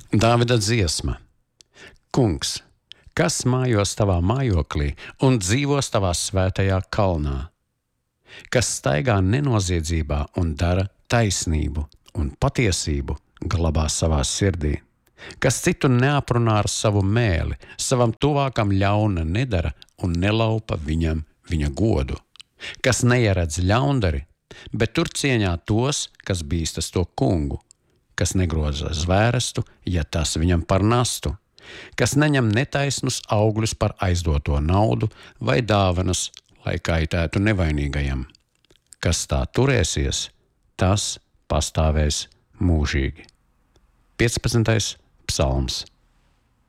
Dāvida dziesma. Kungs, kas mājos tavā mājoklī un dzīvos tavā svētajā kalnā? Kas staigā nenoziedzībā un dara taisnību un patiesību glabā savā sirdī? Kas citu neaprunā ar savu mēli, savam tuvākam ļauna nedara un nelaupa viņam viņa godu? Kas neieredz ļaundari, bet tur cieņā tos, kas bīstas to kungu? Kas negroza zvērestu, ja tas viņam par nastu? Kas neņem netaisnus augļus par aizdoto naudu vai dāvanas, lai kaitētu nevainīgajam? Kas tā turēsies, tas pastāvēs mūžīgi. 15. psalms.